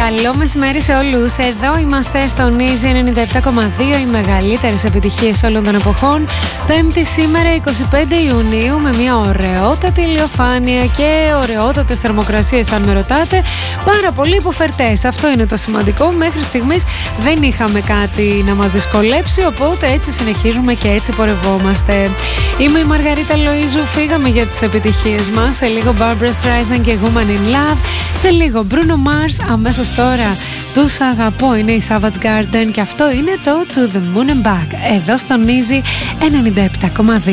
Καλό μεσημέρι σε όλους. Εδώ είμαστε στον Easy 97,2, οι μεγαλύτερες επιτυχίες όλων των εποχών. Πέμπτη σήμερα 25 Ιουνίου με μια ωραιότατη ηλιοφάνεια και ωραιότατες θερμοκρασίες, αν με ρωτάτε. Πάρα πολύ υποφερτές. Αυτό είναι το σημαντικό. Μέχρι στιγμής δεν είχαμε κάτι να μας δυσκολέψει, οπότε έτσι συνεχίζουμε και έτσι πορευόμαστε. Είμαι η Μαργαρίτα Λοΐζου. Φύγαμε για τις επιτυχίες μας. Σε λίγο Barbra Streisand και Woman in Love. Σε λίγο Bruno Mars. Αμέσως τώρα τους αγαπώ. Είναι η Savage Garden και αυτό είναι το To the Moon and Back. Εδώ στον Easy 97,2.